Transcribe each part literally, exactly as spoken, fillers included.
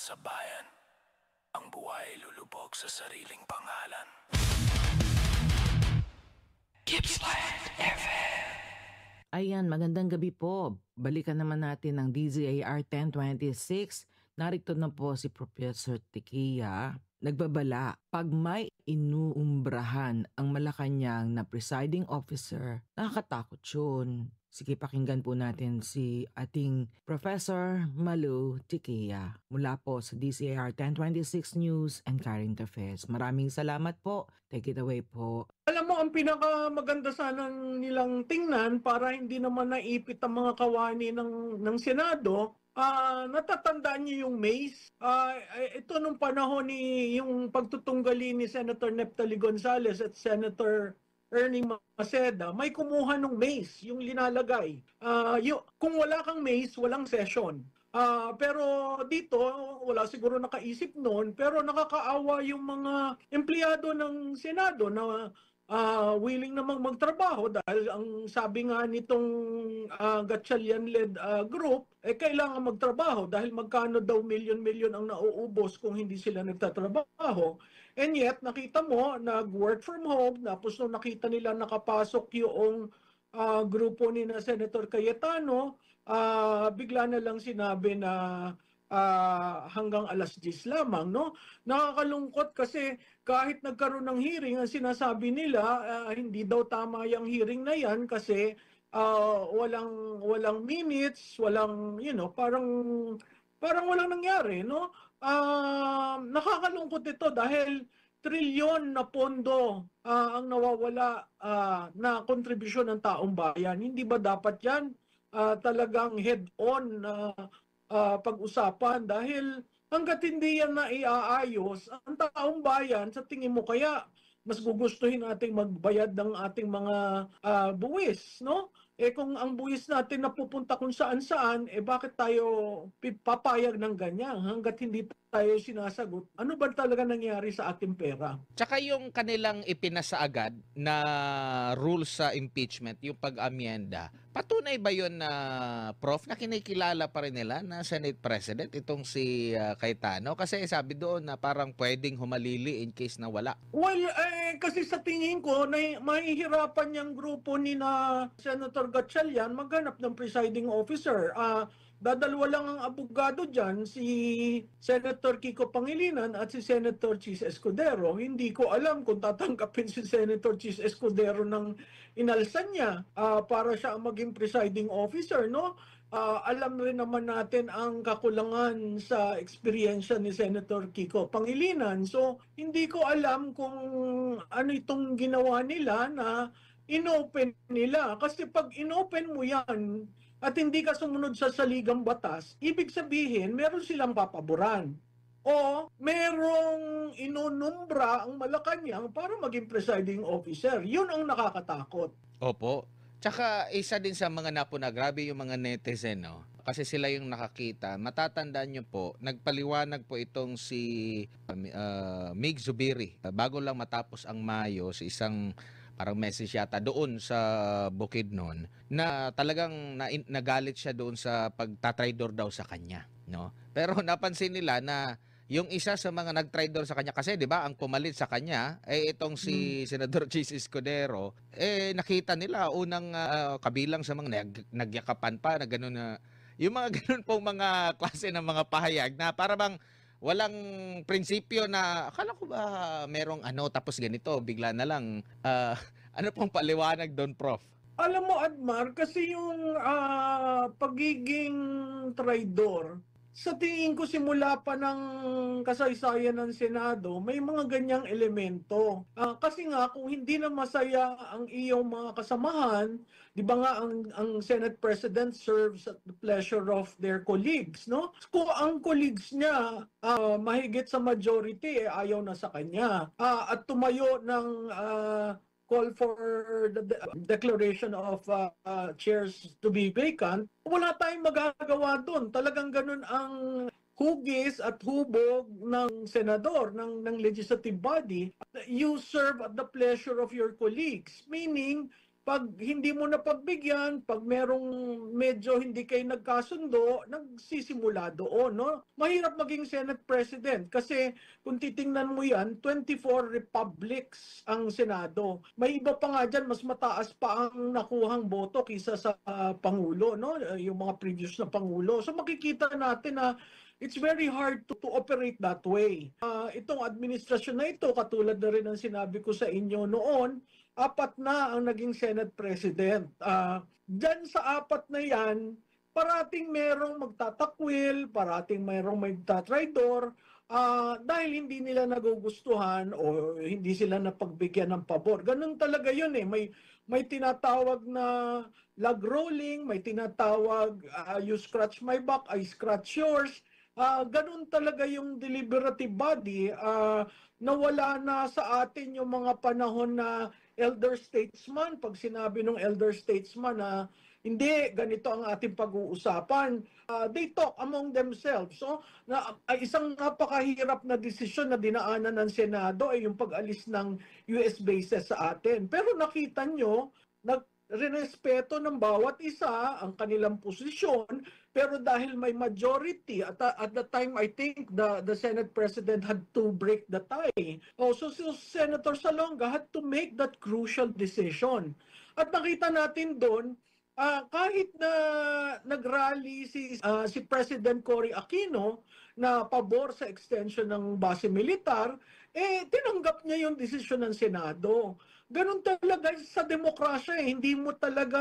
sa bayan. Ang buhay lulubog sa sariling pangalan. Gippsland F M. Ayan, magandang gabi po. Balikan naman natin ang D Z A R ten twenty-six. Narito na po si Professor Tequia. Nagbabala, pag may inuumbrahan ang Malacanang na presiding officer, nakakatakot yun. Sige, pakinggan po natin si ating Professor Malu Tequia mula po sa D Z A R ten twenty-six News and Current Affairs. Maraming salamat po. Take it away po. Alam mo, ang pinakamaganda sana nilang tingnan para hindi naman naipit ang mga kawani ng, ng Senado, uh, natatandaan niyo yung maze? Uh, ito nung panahon ni yung pagtutunggali ni Senator Neftali Gonzales at Senator Ernie Maceda, may kumuha ng maze, yung linalagay. Uh, yung, kung wala kang maze, walang session. Uh, pero dito, wala siguro nakaisip noon, pero nakakaawa yung mga empleyado ng Senado na uh, willing namang magtrabaho dahil ang sabi nga nitong uh, Gatchalian-led uh, group, eh kailangan magtrabaho dahil magkano daw milyon-milyon ang nauubos kung hindi sila nagtatrabaho. And yet, nakita mo, nag-work from home, tapos nung nakita nila nakapasok yung uh, grupo ni na Senator Cayetano, uh, bigla na lang sinabi na Uh, hanggang alas diyes lamang, no? Nakakalungkot kasi kahit nagkaroon ng hearing, ang sinasabi nila, uh, hindi daw tama yung hearing na yan kasi uh, walang walang minutes, walang, you know, parang parang walang nangyari, no? Uh, nakakalungkot ito dahil trilyon na pondo uh, ang nawawala uh, na kontribusyon ng taong bayan. Hindi ba dapat yan uh, talagang head-on na uh, Uh, pag-usapan dahil hanggat hindi yan na iaayos, ang taong bayan, sa tingin mo kaya mas gugustuhin nating magbayad ng ating mga uh, buwis, no? Eh kung ang buwis natin napupunta kung saan-saan, eh bakit tayo papayag ng ganyan hanggat hindi tayo sinasagot? Ano ba talaga nangyari sa ating pera? Tsaka yung kanilang ipinasa agad na rules sa impeachment, yung pag-amyenda, patunay ba yun na, Prof, na kinikilala pa rin nila na Senate President itong si uh, Cayetano? Kasi sabi doon na parang pwedeng humalili in case na wala. Well, eh, kasi sa tingin ko, na, mahihirapan yung grupo ni na Senator Gatchalian maghanap ng presiding officer. Uh, dadalwa lang ang abogado dyan, si Senator Kiko Pangilinan at si Senator Chis Escudero. Hindi ko alam kung tatanggapin si Senator Chis Escudero ng inalsan niya uh, para siya ang maging presiding officer, no? Uh, alam rin naman natin ang kakulangan sa eksperyensya ni Senator Kiko Pangilinan. So, hindi ko alam kung ano itong ginawa nila na inopen nila. Kasi pag inopen mo yan at hindi ka sumunod sa saligang batas, ibig sabihin, meron silang papaboran. O merong inunumbra ang Malacanang para maging presiding officer. Yun ang nakakatakot. Opo. Tsaka isa din sa mga napuna, grabe yung mga netizen, no? Kasi sila yung nakakita. Matatandaan nyo po, nagpaliwanag po itong si uh, Mig Zubiri. Uh, bago lang matapos ang Mayo, sa isang parang message yata doon sa Bukidnon, na talagang na, nagalit siya doon sa pagtatraidor daw sa kanya, no? Pero napansin nila na yung isa sa mga nag-traidor sa kanya, kasi 'di ba ang pumalit sa kanya eh itong si hmm. Senador Chis Escudero, eh nakita nila unang uh, kabilang sa mga nag, nagyakapan pa na gano'n na yung mga gano'n pong mga klase ng mga pahayag na para bang walang prinsipyo na akala ko ba merong ano tapos ganito bigla na lang uh, ano pong paliwanag doon, Prof? Alam mo, Admar, kasi yung uh, pagiging traidor, sa tingin ko simula pa ng kasaysayan ng Senado, may mga ganyang elemento. Uh, kasi nga, kung hindi na masaya ang iyong mga kasamahan, di ba nga ang, ang Senate President serves at the pleasure of their colleagues, no? Kung ang colleagues niya uh, mahigit sa majority, eh, ayaw na sa kanya. Uh, at tumayo ng uh, call for the de- declaration of uh, uh, chairs to be vacant, wala tayong magagawa doon. Talagang ganun ang hugis at hubog ng senador, ng, ng legislative body. You serve at the pleasure of your colleagues, meaning Pag hindi mo napagbigyan, pag merong medyo hindi kayo nagkasundo, nagsisimula doon, no? Mahirap maging Senate President kasi kung titingnan mo yan, twenty-four republics ang Senado. May iba pa nga dyan, mas mataas pa ang nakuhang boto kisa sa uh, Pangulo, no? Yung mga previous na Pangulo. So makikita natin na it's very hard to, to operate that way. Uh, itong administrasyon na ito, katulad na rin ang sinabi ko sa inyo noon, apat na ang naging Senate President. Uh, Diyan sa apat na yan, parating merong magtatakwil, parating merong magtatraidor, uh, dahil hindi nila nagugustuhan o hindi sila napagbigyan ng pabor. Ganun talaga yun eh. May, may tinatawag na log rolling, may tinatawag uh, you scratch my back, I scratch yours. Uh, ganun talaga yung deliberative body. Uh, nawala na sa atin yung mga panahon na elder statesman. Pag sinabi ng elder statesman na hindi, ganito ang ating pag-uusapan, uh, they talk among themselves. So, na, ay isang napakahirap na desisyon na dinaanan ng Senado ay yung pag-alis ng U S bases sa atin. Pero nakita nyo, nag rinespeto ng bawat isa ang kanilang posisyon, pero dahil may majority at at the time I think the the Senate President had to break the tie. Also so Senator Salonga had to make that crucial decision. At nakita natin doon uh, kahit na nagrally si uh, si President Cory Aquino na pabor sa extension ng base militar, eh tinanggap niya yung desisyon ng Senado. Ganun talaga sa demokrasya eh. Hindi mo talaga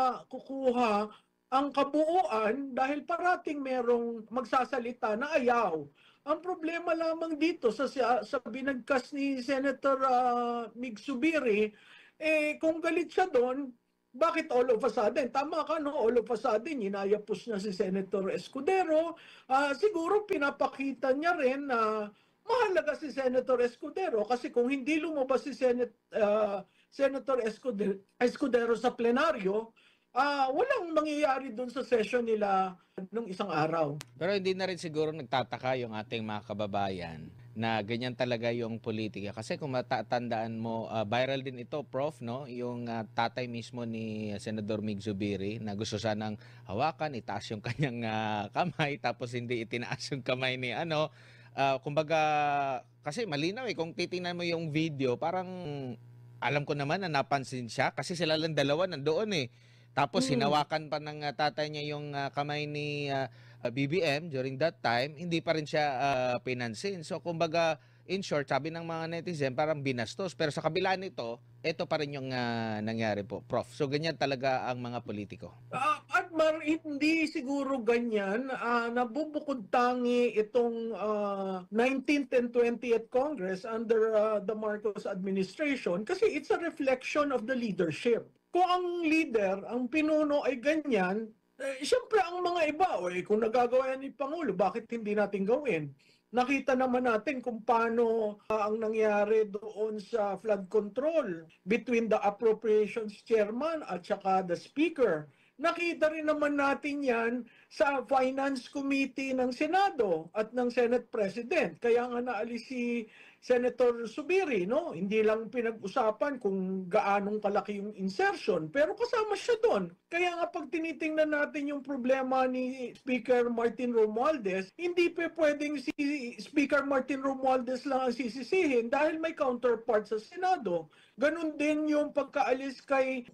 makukuha ang kabuuan dahil parating merong magsasalita na ayaw. Ang problema lamang dito sa, sa binagkas ni Senator uh, Mig Zubiri, eh kung galit siya doon, bakit all of a sudden? Tama ka, no? All of a sudden, inayapos niya si Senator Escudero. Uh, siguro pinapakita niya rin na uh, mahalaga si Senator Escudero kasi kung hindi lumabas si Senate, uh, Senator Escudero, Escudero sa plenaryo, uh, walang mangyayari doon sa session nila nung isang araw. Pero hindi na rin siguro nagtataka yung ating mga kababayan na ganyan talaga yung politika. Kasi kung matatandaan mo, uh, viral din ito, Prof, no? Yung uh, tatay mismo ni Senador Mig Zubiri na gusto sanang hawakan, itaas yung kanyang uh, kamay, tapos hindi itinaas yung kamay ni ano. Uh, kumbaga, kasi malinaw eh, kung titingnan mo yung video, parang alam ko naman na napansin siya kasi sila lang dalawa nandoon eh. Tapos Hmm. hinawakan pa ng uh, tatay niya yung uh, kamay ni uh, B B M during that time, hindi pa rin siya uh, pinansin. So kumbaga, in short, sabi ng mga netizen, parang binastos. Pero sa kabila nito, ito pa rin yung uh, nangyari po, Prof. So ganyan talaga ang mga politiko. Uh, Admar, hindi siguro ganyan. Uh, nabubukod tangi itong uh, nineteenth and twentieth Congress under uh, the Marcos administration kasi it's a reflection of the leadership. Kung ang leader, ang pinuno ay ganyan, eh, siyempre ang mga iba, o eh, kung nagagawa yan ni Pangulo, bakit hindi natin gawin? Nakita naman natin kung paano uh, ang nangyari doon sa flood control between the appropriations chairman at saka the speaker. Nakita rin naman natin yan sa Finance Committee ng Senado at ng Senate President. Kaya nga naalis si Senator Zubiri, no? Hindi lang pinag-usapan kung gaanong kalaki yung insertion, pero kasama siya doon. Kaya nga pag tinitingnan natin yung problema ni Speaker Martin Romualdez, hindi pa pwedeng si Speaker Martin Romualdez lang ang sisisihin dahil may counterpart sa Senado. Ganun din yung pagkaalis kay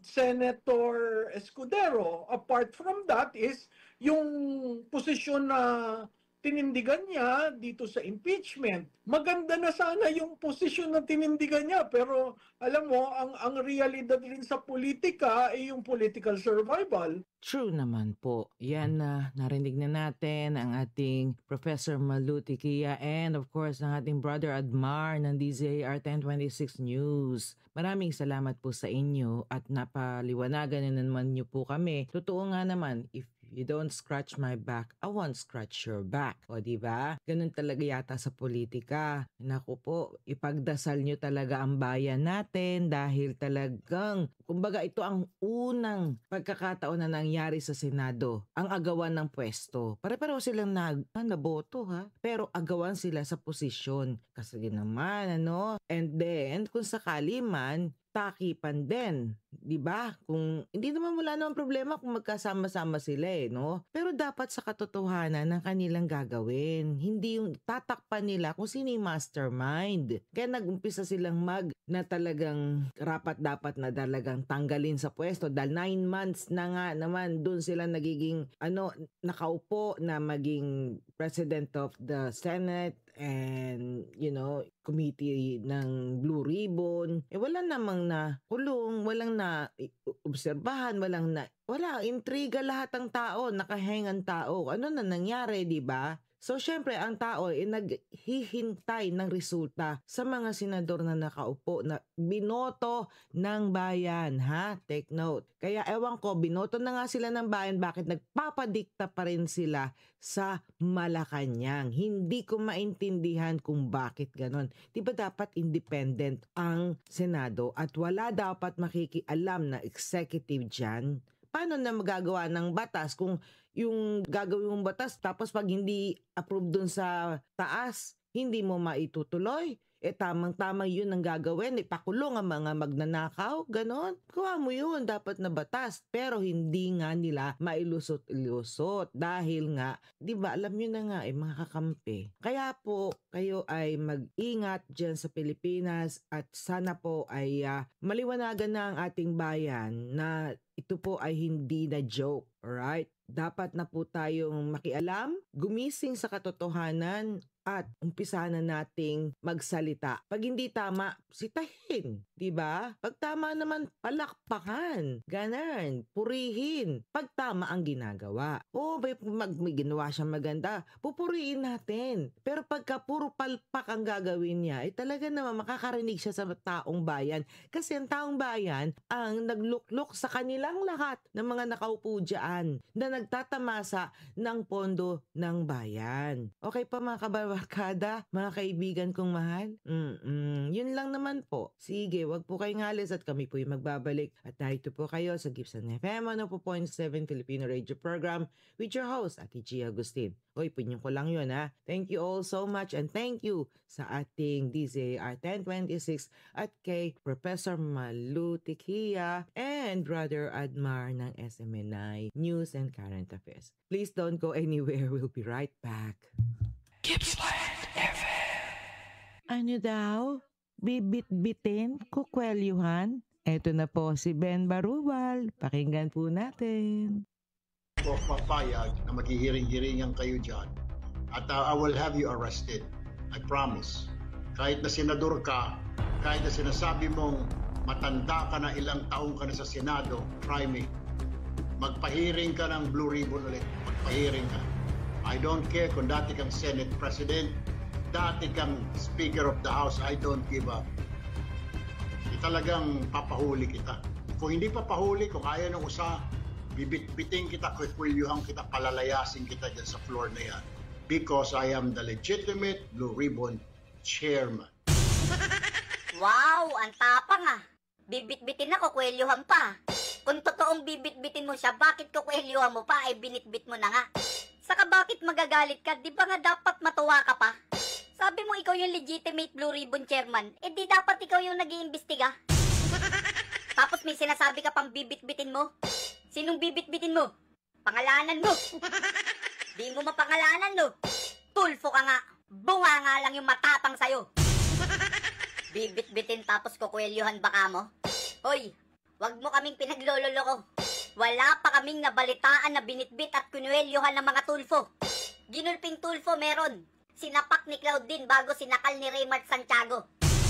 Senator Escudero. Apart from that is yung posisyon na tinindigan niya dito sa impeachment. Maganda na sana yung posisyon na tinindigan niya, pero alam mo, ang ang realidad rin sa politika ay yung political survival. True naman po. Yan na narinig na natin ang ating Professor Malu Tiquia and of course ang ating brother Admar ng D Z A R ten twenty-six News. Maraming salamat po sa inyo at napaliwanagan na naman niyo po kami. Totoo nga naman, if you don't scratch my back, I won't scratch your back. O diba? Ganun talaga yata sa politika. Naku po, ipagdasal nyo talaga ang bayan natin dahil talagang, kumbaga ito ang unang pagkakataon na nangyari sa Senado. Ang agawan ng pwesto. Pare-pareho silang nag, ah, naboto ha. Pero agawan sila sa posisyon. Kasi naman, ano? And then, kung sakali man, takipan din, 'di ba? Kung hindi naman wala namang problema kung magkasama-sama sila eh, no? Pero dapat sa katotohanan ng kanilang gagawin, hindi yung tatakpan nila kung sino yung mastermind. Kaya nag-umpisa silang mag na talagang rapat dapat na talagang tanggalin sa pwesto dahil nine months na nga naman doon sila nagiging ano nakaupo na maging president of the Senate and you know committee ng Blue Ribbon, eh wala namang na kulong, walang na obserbahan, walang na wala, intriga lahat ng tao, nakahengang tao. Ano na nangyari, di ba? So, syempre, ang tao ay naghihintay ng resulta sa mga senador na nakaupo na binoto ng bayan, ha? Take note. Kaya ewan ko, binoto na nga sila ng bayan, bakit nagpapadikta pa rin sila sa Malacanang? Hindi ko maintindihan kung bakit ganon. Di ba dapat independent ang Senado at wala dapat makikialam na executive dyan? Paano na magagawa ng batas kung yung gagawin mong batas tapos pag hindi approve dun sa taas, hindi mo maitutuloy? Eh tamang-tama yun ang gagawin, ipakulong ang mga magnanakaw, ganon. Kuha mo yun, dapat na batas. Pero hindi nga nila mailusot-ilusot dahil nga, di ba, alam nyo na nga eh, mga kakampi. Kaya po, kayo ay mag-ingat dyan sa Pilipinas at sana po ay uh, maliwanagan na ang ating bayan na ito po ay hindi na joke, alright? Dapat na po tayong makialam, gumising sa katotohanan at umpisa na nating magsalita. Pag hindi tama, sitahin, di ba? Pag tama naman, palakpakan, ganan, purihin. Pag tama ang ginagawa. O may, mag, may ginawa siyang maganda, pupurihin natin. Pero pagka puro palpak ang gagawin niya, ay talaga naman makakarinig siya sa taong bayan. Kasi ang taong bayan ang nagluklok sa kanilang lahat ng mga nakaupo dyan na nagtatamasa ng pondo ng bayan. Okay pa mga kabarkada, mga kaibigan kong mahal? Mm-mm. Yun lang naman po. Sige, wag po kayong alis at kami po yung magbabalik. At narito po kayo sa Gibson F M one oh four point seven Filipino Radio Program with your host, Ate Gia Agustin. Hoy, pinyo ko lang yun ha. Thank you all so much and thank you sa ating D Z A R ten twenty-six at kay Professor Malu Tikia and Brother Admar ng S M N I News and Current Affairs. Please don't go anywhere. We'll be right back. Gippsland F M. Ano daw? Bibit-bitin? Kukwelyuhan? Eto na po si Ben Barubal. Pakinggan po natin. Po papayag na maghihiring-hiringan kayo dyan at uh, I will have you arrested. I promise. Kahit na senador ka, kahit na sinasabi mong matanda ka na, ilang taong ka na sa Senado, try me. Magpahiring ka ng Blue Ribbon ulit. Magpahiring ka. I don't care kung dati kang Senate President, dati kang Speaker of the House, I don't give up. Di talagang papahuli kita. Kung hindi papahuli, kung ayaw ng usa, bibit-biting kita, kwikwelyuhan kita, palalayasin kita dyan sa floor na yan. Because I am the legitimate Blue Ribbon Chairman. Wow, ang tapang ah. Bibit-bitin na, kukwelyuhan pa. Kung totoong bibit-bitin mo siya, bakit kukwelyuhan mo pa ay binit-bit mo na nga? Saka bakit magagalit ka? Di ba nga dapat matuwa ka pa? Sabi mo ikaw yung legitimate Blue Ribbon Chairman, eh di dapat ikaw yung nag-iimbestiga. Tapos may sinasabi ka pang bibit-bitin mo? Sinong bibit-bitin mo? Pangalanan mo. Di mo mapangalanan, no? Tulfo ka nga. Bunga nga lang yung matapang sa'yo. Bibit-bitin tapos kukwelyuhan baka mo? Hoy, wag mo kaming pinaglololoko. Wala pa kaming nabalitaan na binitbit at kunwelyuhan ng mga tulfo. Ginulping tulfo meron. Sinapak ni Claudine bago sinakal ni Raymart Santiago.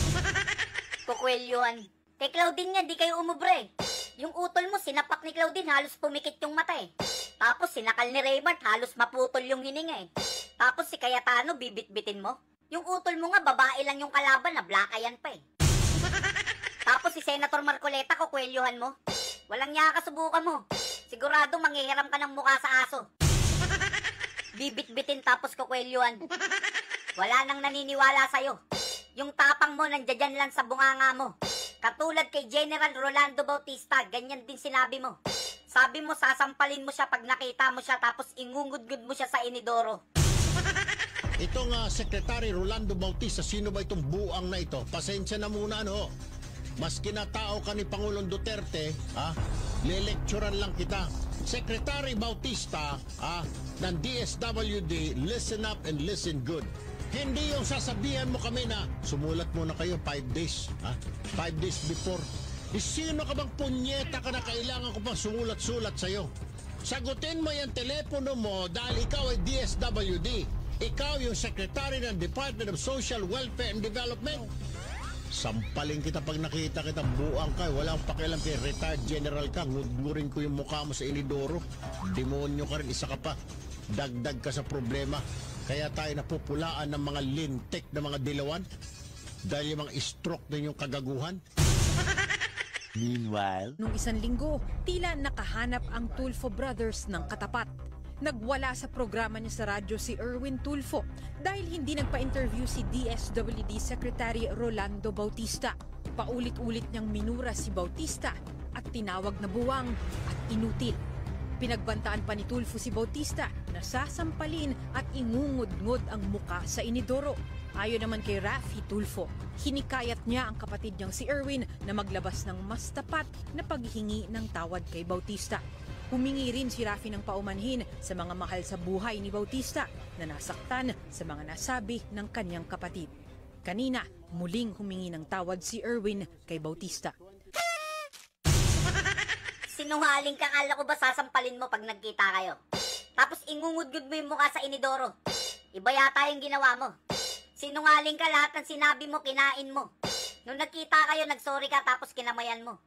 Kukwelyuhan. Kay Claudine nga, di kayo umubre. Yung utol mo, sinapak ni Claudine, halos pumikit yung mata eh. Tapos sinakal ni Raymart, halos maputol yung hininga eh. Tapos si Cayetano, bibit-bitin mo. Yung utol mo nga, babae lang yung kalaban, na blakayan pa eh. Tapos si Senator Marcoleta, kukwelyuhan mo. Walang niya kasubukan mo. Sigurado manghihiram ka ng mukha sa aso. Bibit-bitin tapos kukwelyuhan. Wala nang naniniwala sa'yo. Yung tapang mo nandiyan lang sa bunganga mo. Katulad kay General Rolando Bautista, ganyan din sinabi mo. Sabi mo sasampalin mo siya pag nakita mo siya tapos ingungudgud mo siya sa inidoro. Itong uh, Secretary Rolando Bautista, sino ba itong buang na ito? Pasensya na muna, ano? mas kinatao ka ni Pangulong Duterte, ha? Lelekturan lang kita. Secretary Bautista, ah, ng D S W D, listen up and listen good. Hindi yung sasabihan mo kami na sumulat muna kayo five days, ha? Five days before. E sino ka bang punyeta ka na kailangan ko pang sumulat-sulat sa'yo? Sagutin mo yung telepono mo dahil ikaw ay D S W D. Ikaw yung Secretary ng Department of Social Welfare and Development. Sampaling kita pag nakita kita, buang ka, walang pakialam kay retired general ka, ngudngurin ko yung mukha mo sa inidoro. Demonyo ka rin, isa ka pa. Dagdag ka sa problema. Kaya tayo napupulaan ng mga lintik na mga dilawan dahil yung mga stroke na yung kagaguhan. Meanwhile, nung isang linggo, tila nakahanap ang Tulfo Brothers ng katapat. Nagwala sa programa niya sa radyo si Erwin Tulfo dahil hindi nagpa-interview si D S W D Secretary Rolando Bautista. Paulit-ulit niyang minura si Bautista at tinawag na buwang at inutil. Pinagbantaan pa ni Tulfo si Bautista na sasampalin at ingungod-ngod ang muka sa inidoro. Ayon naman kay Raffy Tulfo, hinikayat niya ang kapatid niyang si Erwin na maglabas ng mas tapat na paghingi ng tawad kay Bautista. Humingi rin si Raffy ng paumanhin sa mga mahal sa buhay ni Bautista na nasaktan sa mga nasabi ng kanyang kapatid. Kanina, muling humingi ng tawad si Erwin kay Bautista. Sinungaling ka, kala ko ba sasampalin mo pag nagkita kayo? Tapos ingungudgud mo yung mukha sa inidoro. Iba yata yung ginawa mo. Sinungaling ka, lahat ng sinabi mo, kinain mo. Nung nagkita kayo, nagsorry ka tapos kinamayan mo.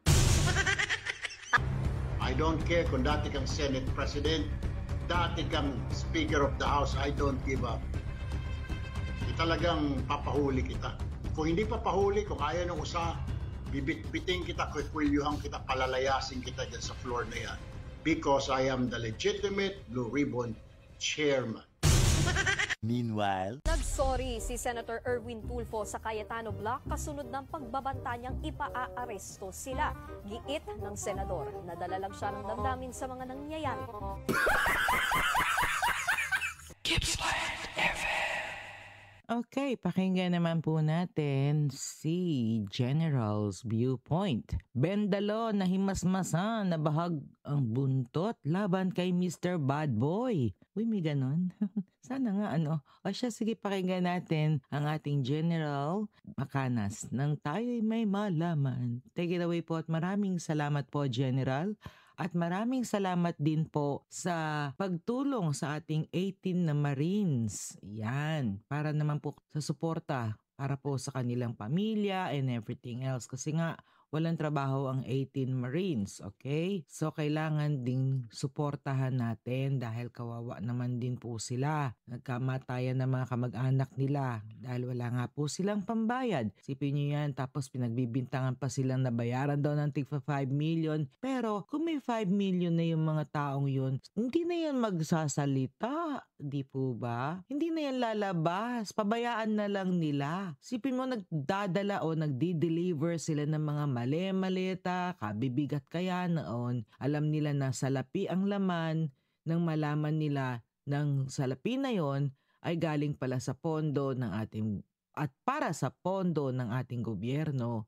I don't care kung dati kang Senate President, dati kang Speaker of the House, I don't give up. Di talagang papahuli kita. Kung hindi papahuli, kung ayaw ng usa, bibit-biting kita, kukwilyuhan kita, palalayasin kita dyan sa floor na yan. Because I am the legitimate Blue Ribbon Chairman. meanwhile, Nagsorry si Senator Erwin Tulfo sa Cayetano Block kasunod ng pagbabanta niyang ipaa-aresto sila. Giit ng senador, nadala lang siya ng damdamin sa mga nangyayari. Gippsland F M. Okay, pakinggan naman po natin si General's viewpoint. Bendalo na himasmasan na bahag ang buntot laban kay Mister Bad Boy. Uy, may ganon. Sana nga ano. O siya, sige, pakinggan natin ang ating General Macanas nang tayo'y may malaman. Take it away po at maraming salamat po, General. At maraming salamat din po sa pagtulong sa ating eighteen na Marines. Yan, para naman po sa suporta para po sa kanilang pamilya and everything else. Kasi nga, walang trabaho ang eighteen Marines, okay? So, kailangan ding suportahan natin dahil kawawa naman din po sila. Nagkamatayan ng mga kamag-anak nila dahil wala nga po silang pambayad. Sipin nyo yan, tapos pinagbibintangan pa silang nabayaran daw ng tigpa five million. Pero kung may five million na yung mga taong yun, hindi na yan magsasalita. Di po ba? Hindi na yan lalabas. Pabayaan na lang nila. Sipin mo, nagdadala o nagdi-deliver sila ng mga mali-malita, kabibigat kaya noon. Alam nila na salapi ang laman nang malaman nila ng salapi na yon ay galing pala sa pondo ng ating at para sa pondo ng ating gobyerno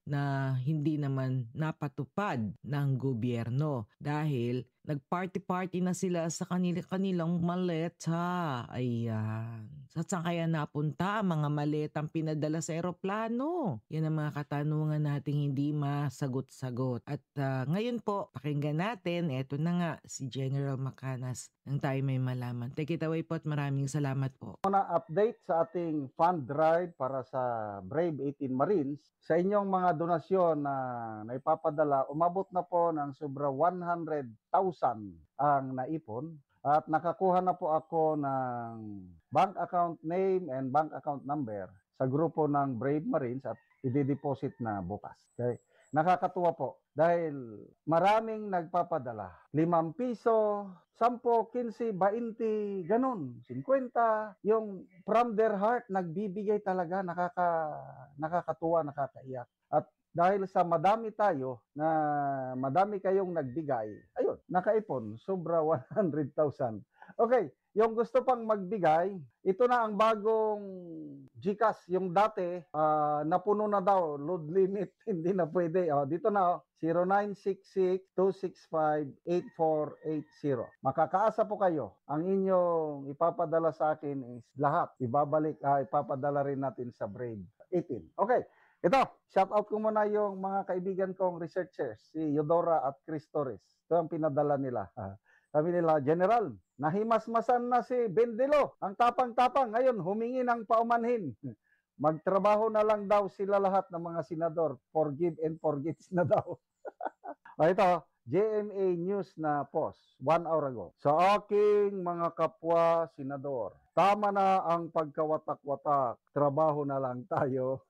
na hindi naman napatupad ng gobyerno dahil nagparty-party na sila sa kanila-kanilang maleta. Ayan. Sa saan kaya napunta ang mga maletang pinadala sa eroplano? Yan ang mga katanungan nating hindi masagot-sagot. At uh, ngayon po, pakinggan natin, eto na nga si General Macanas nang tayo may malaman. Take it away po at maraming salamat po. Una update sa ating fund drive para sa Brave eighteen Marines. Sa inyong mga donasyon na naipapadala, umabot na po ng sobra one hundred thousand ang naipon. At nakakuha na po ako ng bank account name and bank account number sa grupo ng Brave Marines at i-deposit na bukas. Okay? Nakakatuwa po dahil maraming nagpapadala. Limang piso, sampo, kinsi, bainti, ganun, cinquenta. Yung from their heart, nagbibigay talaga, nakaka, nakakatuwa, nakakaiyak. At dahil sa madami tayo, na madami kayong nagbigay, ayun, nakaipon, sobra one hundred thousand. Okay, yung gusto pang magbigay, ito na ang bagong GCash. Yung dati, ah, napuno na daw, load limit, hindi na pwede. Oh, dito na, oh, zero nine six six two six five eight four eight zero. Makakaasa po kayo. Ang inyong ipapadala sa akin is lahat. Ibabalik, ah, ipapadala rin natin sa Brave eighteen. Okay. Ito, shout out ko muna yung mga kaibigan kong researchers, si Eudora at Chris Torres. Ito ang pinadala nila. Sabi nila, General, nahimasmasan na si Bendelo. Ang tapang-tapang, ngayon humingi ng paumanhin. Magtrabaho na lang daw sila lahat ng mga senador. Forgive and forget na daw. O ito, J M A News na post, one hour ago. Sa aking mga kapwa senador, tama na ang pagkawatak-watak. Trabaho na lang tayo.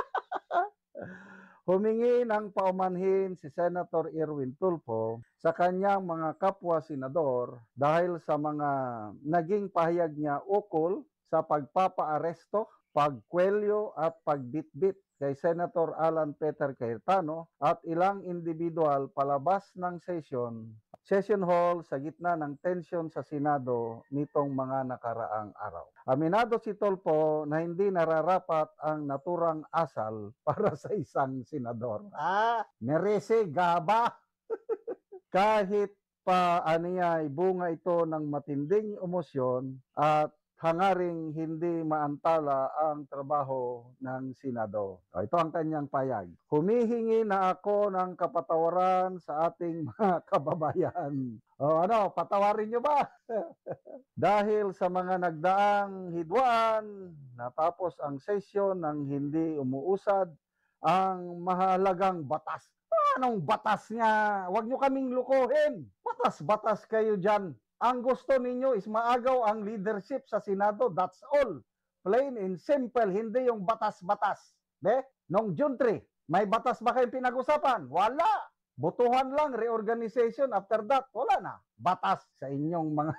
Humingi ng paumanhin si Senator Erwin Tulfo sa kanyang mga kapwa senador dahil sa mga naging pahayag niya ukol sa pagpapaaresto, pagkwelyo at pagbitbit kay Senator Alan Peter Cayetano at ilang individual palabas ng session, session hall sa gitna ng tensyon sa Senado nitong mga nakaraang araw. Aminado si Tulfo na hindi nararapat ang naturang asal para sa isang senador. Ah, merese gaba. Kahit pa aniyay bunga ito ng matinding emosyon at hangaring hindi maantala ang trabaho ng Senado. O, ito ang kanyang payag. Humihingi na ako ng kapatawaran sa ating mga kababayan. O ano, patawarin nyo ba? Dahil sa mga nagdaang hidwaan, natapos ang sesyon ng hindi umuusad ang mahalagang batas. Anong batas nga? Huwag nyo kaming lukuhin. Batas-batas kayo dyan. Ang gusto ninyo is maagaw ang leadership sa Senado. That's all. Plain and simple. Hindi yung batas-batas. De? Noong June three, may batas ba kayong pinag-usapan? Wala. Butuhan lang, reorganization. After that, wala na. Batas sa inyong mga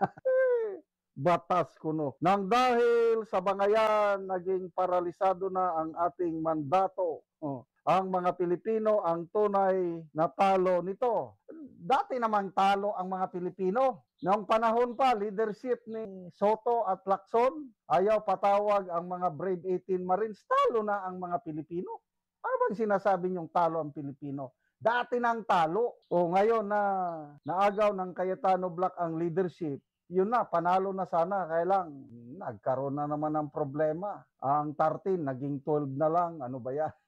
batas kuno. Nang dahil sa bangayan, naging paralisado na ang ating mandato. Oh. Ang mga Pilipino ang tunay na talo nito. Dati namang talo ang mga Pilipino. Noong panahon pa, leadership ni Soto at Lacson, ayaw patawag ang mga Brave eighteen Marines, talo na ang mga Pilipino. Ano bang sinasabi niyong talo ang Pilipino? Dati nang talo. O ngayon na naagaw ng Cayetano Black ang leadership, yun na, panalo na sana. Kaya lang, nagkaroon na naman ng problema. Ang thirteen, naging twelve na lang. Ano ba yan?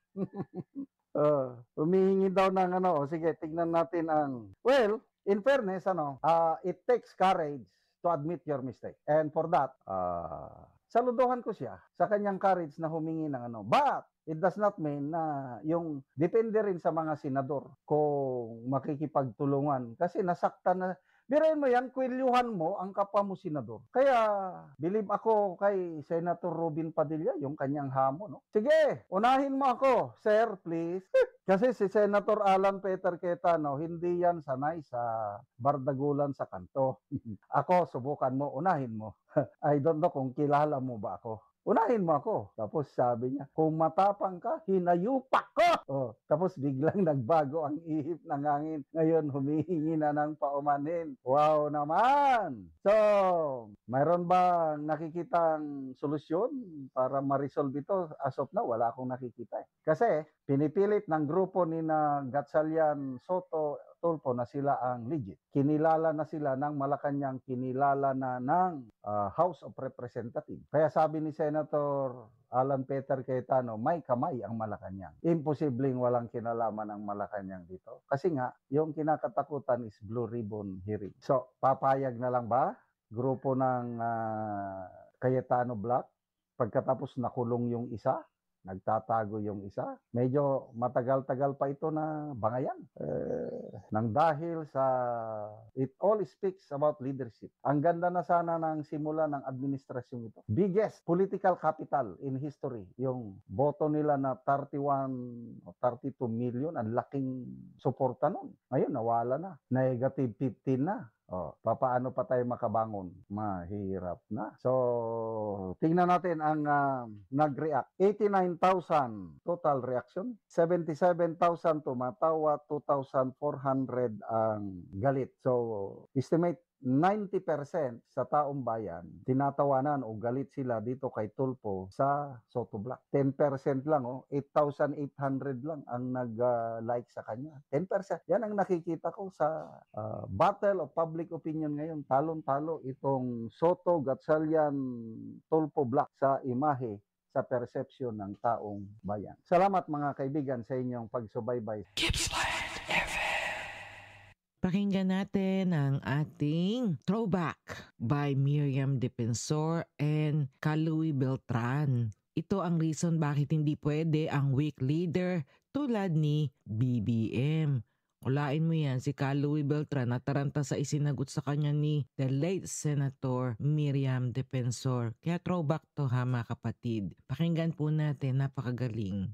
uh, humihingi daw ng ano, o sige, tignan natin ang, well, in fairness, ano, uh, it takes courage to admit your mistake. And for that, uh, saludohan ko siya sa kanyang courage na humingi ng ano. But, it does not mean na yung, depende rin sa mga senador kung makikipagtulungan. Kasi nasaktan na, birahin mo yan, kwilyuhan mo ang kapwa mo senador. Kaya, believe ako kay Senator Robin Padilla, yung kanyang hamon. No? Sige, unahin mo ako, sir, please. Kasi si Senator Alan Peter Cayetano, hindi yan sanay sa bardagulan sa kanto. Ako, subukan mo, unahin mo. I don't know kung kilala mo ba ako. Unahin mo ako. Tapos sabi niya, kung matapang ka, hinayupak ko. Oh, tapos biglang nagbago ang ihip ng hangin. Ngayon, humihingi na ng paumanhin. Wow naman! So, mayroon ba nakikitang solusyon para ma-resolve ito? As of now, wala akong nakikita. Eh. Kasi, pinipilit ng grupo ni na Gatchalian Soto Tulfo na sila ang legit. Kinilala na sila ng Malacanang, kinilala na ng uh, House of Representatives. Kaya sabi ni Senator Alan Peter Cayetano, may kamay ang Malacanang. Imposibleng walang kinalaman ang Malacanang dito. Kasi nga, yung kinakatakutan is Blue Ribbon hearing. So, papayag na lang ba? Grupo ng uh, Cayetano Black, pagkatapos nakulong yung isa, nagtatago yung isa. Medyo matagal-tagal pa ito na bangayan. Eh, nang dahil sa it all speaks about leadership. Ang ganda na sana ng simula ng administrasyon ito. Biggest political capital in history. Yung boto nila na thirty-one o thirty-two million. Ang laking suporta nun. Ngayon, nawala na. Negative fifteen na. Oh, papaano pa tayo makabangon? Mahirap na. So, tingnan natin ang uh, nag-react. eighty-nine thousand total reaction. seventy-seven thousand tumatawa, two thousand four hundred ang galit. So, estimate ninety percent sa taong bayan, tinatawanan o galit sila dito kay Tulfo sa Soto Black. ten percent lang, oh, eight thousand eight hundred lang ang nag-like uh, sa kanya. ten percent. Yan ang nakikita ko sa uh, battle of public opinion ngayon. Talon-talo itong Soto, Gatchalian, Tulfo Black sa imahe, sa perception ng taong bayan. Salamat mga kaibigan sa inyong pagsubaybay. Gippsland F M. Pakinggan natin ang ating throwback by Miriam Defensor and Kaluwi Beltran. Ito ang reason bakit hindi pwede ang weak leader tulad ni B B M. Ulain mo yan, si Kaluwi Beltran nataranta sa isinagot sa kanya ni the late Senator Miriam Defensor. Kaya throwback to ha mga kapatid. Pakinggan po natin, napakagaling.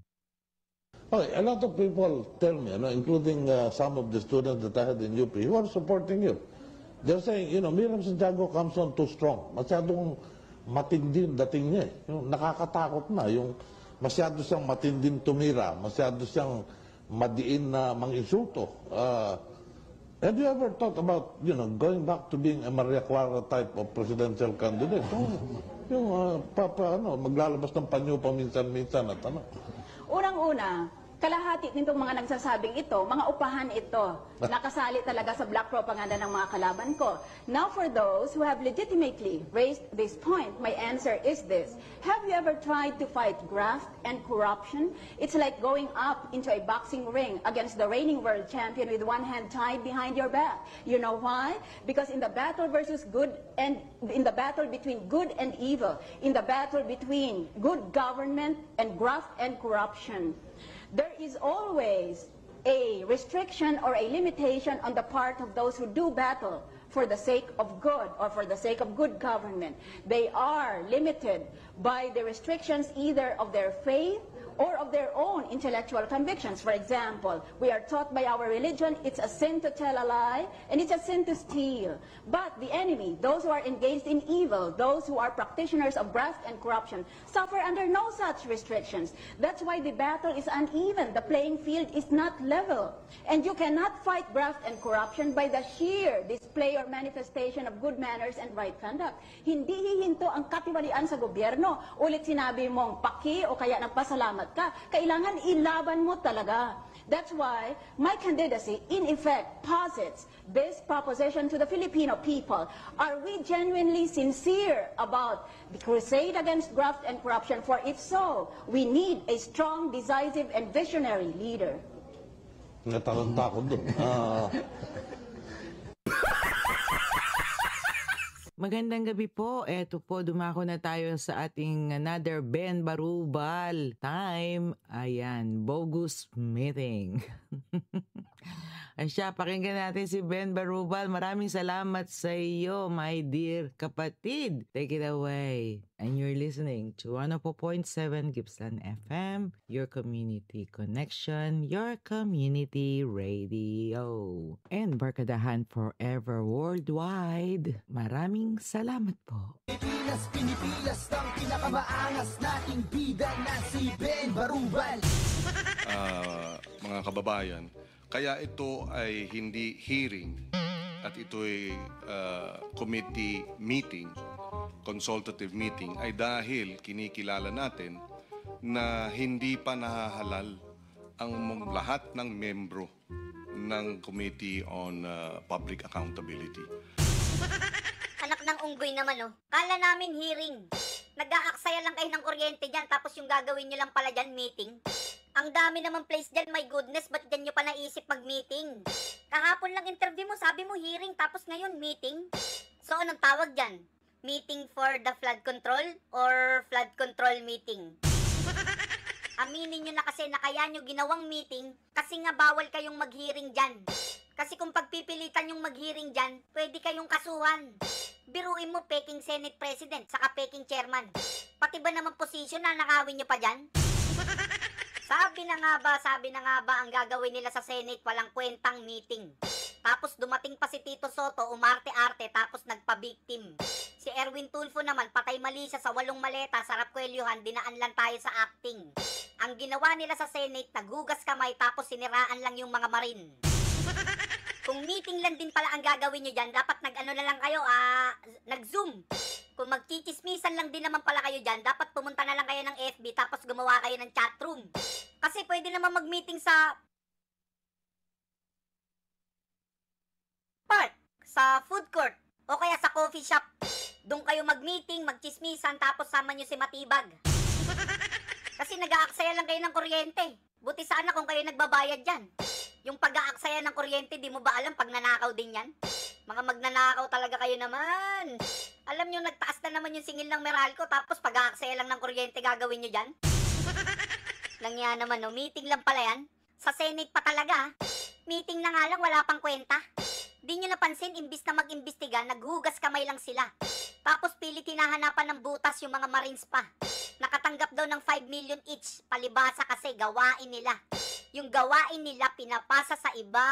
Okay, a lot of people tell me, you know, including uh, some of the students that I had in U P who are supporting you. They're saying, you know, Miriam Santiago comes on too strong. Masyadong matindi yung dating niya. Eh. Yung nakakatakot na. Yung masyado siyang matinding tumira. Masyado siyang madiin na manginsulto. Uh, have you ever thought about, you know, going back to being a Maria Clara type of presidential candidate? Yung, yung uh, papa, ano, maglalabas ng panyo paminsan-minsan at ano. Unang-una, kalahati nitong mga nagsasabing ito, mga upahan ito, nakasali talaga sa black propaganda ng mga kalaban ko. Now for those who have legitimately raised this point, my answer is this. Have you ever tried to fight graft and corruption? It's like going up into a boxing ring against the reigning world champion with one hand tied behind your back. You know why? Because in the battle versus good and in the battle between good and evil, in the battle between good government and graft and corruption, there is always a restriction or a limitation on the part of those who do battle for the sake of good or for the sake of good government. They are limited by the restrictions either of their faith or of their own intellectual convictions. For example, we are taught by our religion it's a sin to tell a lie and it's a sin to steal. But the enemy, those who are engaged in evil, those who are practitioners of graft and corruption, suffer under no such restrictions. That's why the battle is uneven. The playing field is not level. And you cannot fight graft and corruption by the sheer display or manifestation of good manners and right conduct. Hindi hihinto ang katiwalian sa gobyerno. Ulit sinabi mong paki o kaya nagpasalamat ka, kailangan ilaban mo talaga. That's why my candidacy, in effect, posits this proposition to the Filipino people. Are we genuinely sincere about the crusade against graft and corruption? For if so, we need a strong, decisive, and visionary leader. Natalanta ko doon. Uh... Magandang gabi po. Eto po, dumako na tayo sa ating another Ben Barubal time. Ayan, bogus meeting. Ay siya, pakinggan natin si Ben Barubal. Maraming salamat sa iyo, my dear kapatid. Take it away. And you're listening to one oh four point seven Gippsland F M, your community connection, your community radio. And Barkadahan forever worldwide. Maraming salamat po. Pinipilas, pinipilas ng pinakamaangas nating bida na si Ben Barubal. Uh, mga kababayan, kaya ito ay hindi hearing at ito ay uh, committee meeting, consultative meeting, ay dahil kinikilala natin na hindi pa nahahalal ang lahat ng membro ng Committee on uh, Public Accountability. Anak ng unggoy naman, oh. Kala namin hearing. Nag-aaksaya lang kayo ng kuryente dyan, tapos yung gagawin nyo lang pala dyan, meeting. Ang dami naman place dyan, my goodness, ba't dyan nyo pa naisip mag-meeting? Kahapon lang interview mo, sabi mo hearing, tapos ngayon meeting? So, anong tawag dyan? Meeting for the flood control or flood control meeting? Aminin nyo na kasi na kaya nyo ginawang meeting kasi nga bawal kayong mag-hearing dyan. Kasi kung pagpipilitan yung mag-hearing dyan, pwede kayong kasuhan. Biruin mo, peking Senate President, saka peking Chairman. Pati ba naman posisyon na nakawin nyo pa dyan? Sabi na nga ba, sabi na nga ba ang gagawin nila sa Senate walang kwentang meeting. Tapos dumating pa si Tito Soto, umarte-arte, tapos nagpa-victim. Si Erwin Tulfo naman, patay mali siya sa walong maleta, sarap kwelyuhan, dinaan lang tayo sa acting. Ang ginawa nila sa Senate, naghugas kamay, tapos siniraan lang yung mga marin. Kung meeting lang din pala ang gagawin nyo dyan, dapat nag-ano na lang kayo, ah, nag-zoom. Kung magchichismisan lang din naman pala kayo dyan, dapat pumunta na lang kayo ng F B, tapos gumawa kayo ng chatroom. Kasi pwede naman mag-meeting sa park, sa food court, o kaya sa coffee shop. Doon kayo mag-meeting, magchismisan, tapos sama nyo si Matibag. Kasi nag-aaksaya lang kayo ng kuryente. Buti sana kung kayo nagbabayad dyan. Yung pag-aaksaya ng kuryente, di mo ba alam pag nanakaw din yan? Mga magnanakaw talaga kayo naman. Alam nyo, nagtaas na naman yung singil ng Meralco, tapos pag-aaksaya lang ng kuryente gagawin nyo dyan? Langya naman, no? Meeting lang pala yan. Sa Senate pa talaga. Meeting na nga lang, wala pang kwenta. Di nyo napansin, imbis na mag-imbestiga, naghugas kamay lang sila. Tapos pilit hinahanapan ng butas yung mga Marines pa. Nakatanggap daw ng five million each, palibasa kasi gawain nila. Yung gawain nila pinapasa sa iba.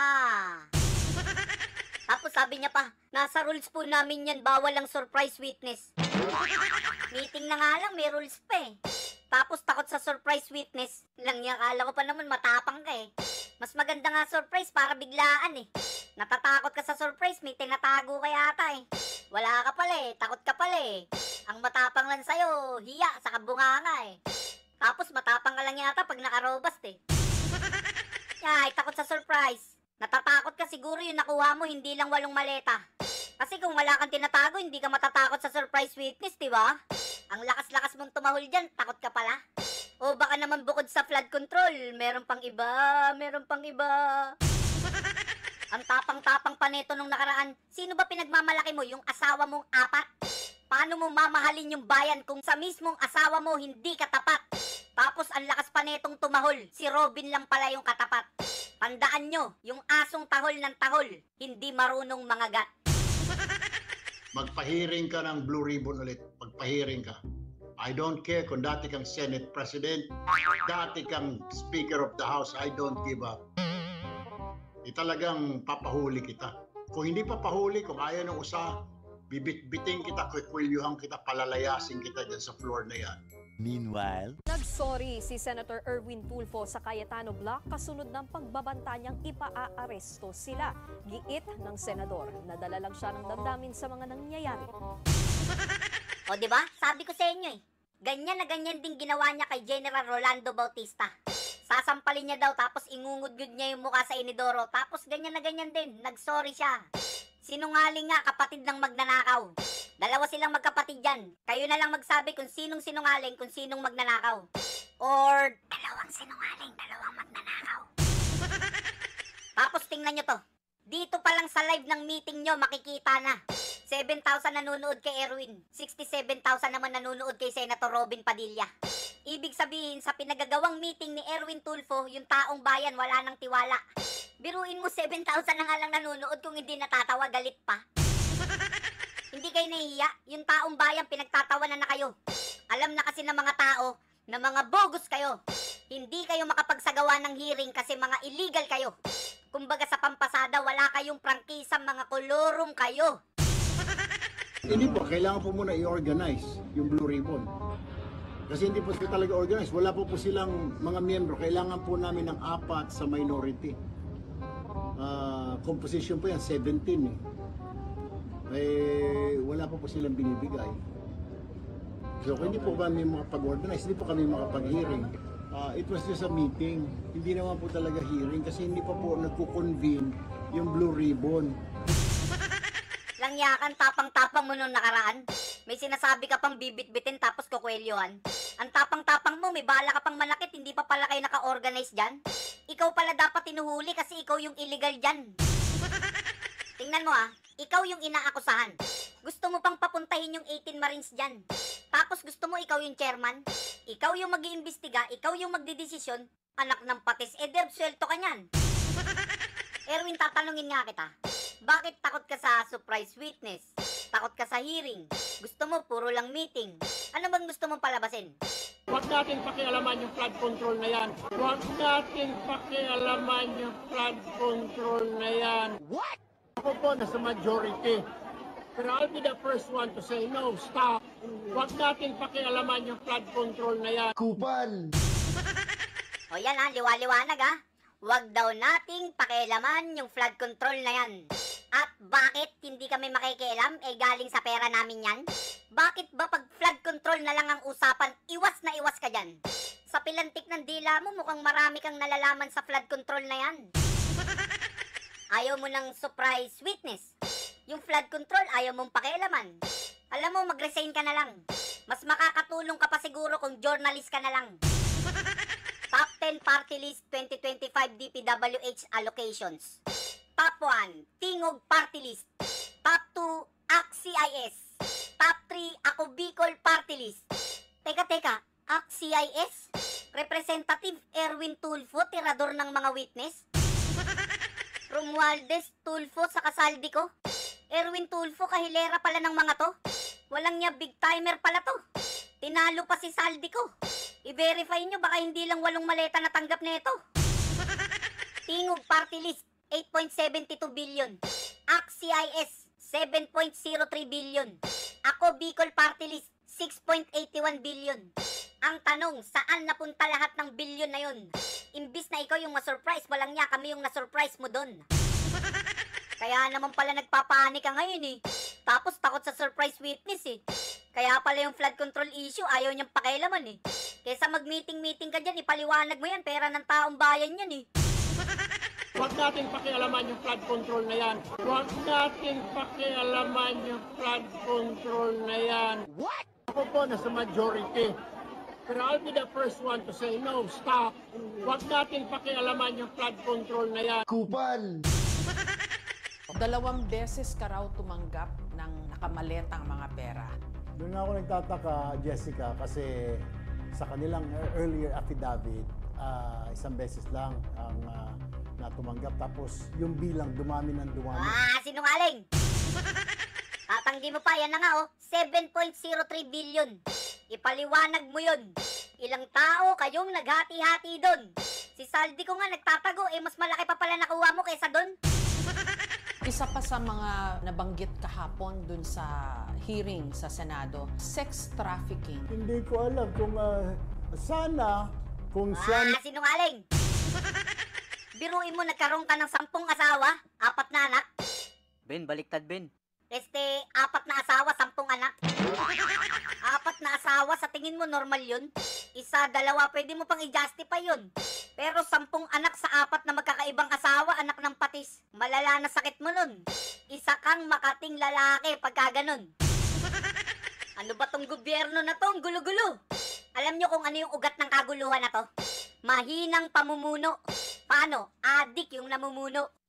Tapos sabi niya pa, nasa rules po namin yan, bawal ang surprise witness. Meeting na nga lang, may rules pa eh. Tapos takot sa surprise witness. Lang niya, akala ko pa naman matapang ka eh. Mas maganda nga surprise para biglaan eh. Natatakot ka sa surprise, may tinatago ka yata eh. Wala ka pala eh, takot ka pala eh. Ang matapang lang sa'yo, hiya, sa kabunganga eh. Tapos matapang ka lang yata pag nakarobast eh. Ay, takot sa surprise. Natatakot ka siguro yung nakuha mo, hindi lang walong maleta. Kasi kung wala kang tinatago, hindi ka matatakot sa surprise witness, di ba? Ang lakas-lakas mong tumahol dyan, takot ka pala. O baka naman bukod sa flood control, meron pang iba, meron pang iba. Ang tapang-tapang pa neto nung nakaraan, sino ba pinagmamalaki mo, yung asawa mong apat? Paano mo mamahalin yung bayan kung sa mismong asawa mo hindi ka tapat? Tapos ang lakas pa netong tumahol, si Robin lang pala yung katapat. Tandaan nyo, yung asong tahol ng tahol, hindi marunong mangagat. Magpahiring ka ng Blue Ribbon ulit. Magpahiring ka. I don't care kung dati kang Senate President, dati kang Speaker of the House, I don't give up. Di talagang papahuli kita. Kung hindi papahuli, kung ayaw ng usa, bibit-biting kita, kwikwelyuhan kita, palalayasin kita dyan sa floor na yan. Meanwhile, Nagsorry si Senator Erwin Tulfo sa Cayetano Block kasunod ng pagbabanta niyang ipa-aaresto sila. Giit ng senador, nadala lang siya ng damdamin sa mga nangyayari. O di ba? Sabi ko sa inyo eh. Ganyan na ganyan din ginawa niya kay General Rolando Bautista. Sasampalin niya daw tapos ingungudgud niya yung mukha sa inidoro. Tapos ganyan na ganyan din. Nagsorry siya. Sinungaling nga, kapatid ng magnanakaw. Dalawa silang magkapatid dyan. Kayo na lang magsabi kung sinong sinungaling, kung sinong magnanakaw. Or dalawang sinungaling, dalawang magnanakaw. Tapos tingnan nyo to. Dito pa lang sa live ng meeting nyo, makikita na. seven thousand nanonood kay Erwin. sixty-seven thousand naman nanonood kay Senator Robin Padilla. Ibig sabihin, sa pinagagawang meeting ni Erwin Tulfo, yung taong bayan wala nang tiwala. Biruin mo, seven thousand na nga lang nanonood, kung hindi natatawa, galit pa. Hindi kayo nahihiya? Yung taong bayan, pinagtatawanan na kayo. Alam na kasi ng mga tao na mga bogus kayo. Hindi kayo makapagsagawa ng hearing kasi mga illegal kayo. Kumbaga sa pampasada, wala kayong prangkisa, mga kolorum kayo. Hindi po, kailangan po muna i-organize yung Blue Ribbon. Kasi hindi po sila talaga organize. Wala po po silang mga miyembro. Kailangan po namin ng apat sa minority. Uh, composition po yan, seventeen eh. Eh, wala po po silang binibigay. So, kung hindi po kami makapag-organize, hindi po kami makapag-hearing. Uh, it was just a meeting. Hindi naman po talaga hearing kasi hindi pa po nagko-convene yung Blue Ribbon. Langyakan, tapang-tapang mo nung nakaraan. May sinasabi ka pang bibit-bitin tapos kukwelyohan. Ang tapang-tapang mo, may bala ka pang manakit, hindi pa pala kayo naka-organize dyan. Ikaw pala dapat tinuhuli kasi ikaw yung illegal dyan. Tingnan mo ah, ikaw yung inaakusahan. Gusto mo pang papuntahin yung eighteen Marines dyan. Tapos gusto mo ikaw yung chairman. Ikaw yung mag-iimbestiga, ikaw yung magdidesisyon. Anak ng patis, eh derb, swelto ka nyan. Erwin, tatanungin nga kita. Bakit takot ka sa surprise witness? Takot ka sa hearing? Gusto mo puro lang meeting? Ano bang gusto mong palabasin? Huwag natin pakialaman yung flood control na yan. Huwag natin pakialaman yung flood control na yan. What? Ako po nasa majority. Pero I'll be the first one to say, no, stop. Huwag natin pakialaman yung flood control na yan. Kupal! O yan ha, liwa-liwanag ha. Huwag daw nating pakialaman yung flood control na yan. At bakit hindi kami makikialam? Eh galing sa pera namin yan? Bakit ba pag flood control na lang ang usapan, iwas na iwas ka dyan? Sa pilantik ng dila mo, mukhang marami kang nalalaman sa flood control na yan. Ayaw mo ng surprise witness. Yung flood control, ayaw mong pakialaman. Alam mo, mag-resign ka na lang. Mas makakatulong ka pa siguro kung journalist ka na lang. Top ten Party List twenty twenty-five D P W H allocations. Top one, Tingog Party List. Top two, A C C I S. Top three, Ako Bicol Party List. Teka, teka, A C C I S? Representative Erwin Tulfo, tirador ng mga witness? Romualdez Tulfo sa kasaldi ko? Erwin Tulfo, kahilera pala ng mga to? Walang niya big timer pala to. Tinalo pa si saldi ko. I-verify nyo, baka hindi lang walong maleta na tanggap nito. Tingog Party List, eight point seven two billion. A C C I S, seven point zero three billion. Ako Bicol Party List, six point eight one billion. Ang tanong, saan napunta lahat ng billion na yun? Imbis na ikaw yung ma-surprise, walang niya kami yung na-surprise mo dun. Kaya naman pala nagpapanik ka ngayon eh. Tapos takot sa surprise witness eh. Kaya pala yung flood control issue, ayaw niyang pakialaman eh. Kesa mag-meeting-meeting ka dyan, ipaliwanag mo yan, pera ng taong bayan yan eh. Huwag natin pakialaman yung flood control na yan. Huwag natin pakialaman yung flood control na yan. What? Ako po nasa majority. Pero I'll be the first one to say, no, stop. Huwag natin pakialaman yung flood control na yan. Kupal! Dalawang beses ka raw tumanggap ng nakamaletang mga pera. Doon ako nagtataka, Jessica, kasi sa kanilang earlier affidavit, uh, isang beses lang ang uh, natumanggap. Tapos yung bilang dumami ng dumami. Ah, sinungaling! Tatanggi mo pa, yan na nga oh, seven point zero three billion. Ipaliwanag mo yun. Ilang tao kayong naghati-hati doon. Si saldi ko nga nagtatago, eh mas malaki pa pala nakuha mo kaysa doon. Isa pa sa mga nabanggit kahapon dun sa hearing sa Senado, sex trafficking. Hindi ko alam kung uh, sana, kung siya... Ah, sinungaling! Biruin mo, nagkaroon ka ng sampung asawa, apat na anak. Ben, baliktad Ben. Este, apat na asawa, sampung anak. Apat na asawa, sa tingin mo normal yun? Isa, dalawa, pwede mo pang i-justify yun. Pero sampung anak sa apat na magkakaibang asawa, anak ng patis. Malala na sakit mo nun. Isa kang makating lalaki pagka ganun. Ano ba tong gobyerno na to? Ang gulo-gulo. Alam nyo kung ano yung ugat ng kaguluhan na to? Mahinang pamumuno. Paano? Adik yung namumuno.